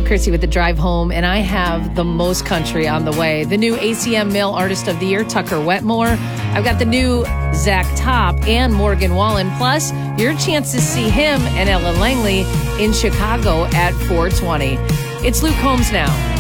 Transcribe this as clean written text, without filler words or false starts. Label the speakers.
Speaker 1: I'm Chrissy with the drive home, and I have the most country on the way. The new ACM Male Artist of the Year, Tucker Wetmore. I've got the new Zach Top and Morgan Wallen. Plus, your chance to see him and Ellen Langley in Chicago at 420. It's Luke Combs now.